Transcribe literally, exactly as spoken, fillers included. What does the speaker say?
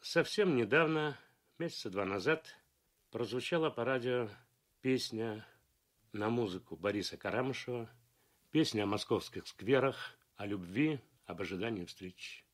Совсем недавно, месяца два назад, прозвучала по радио песня на музыку Бориса Карамышева, песня о московских скверах, о любви, об ожидании встреч.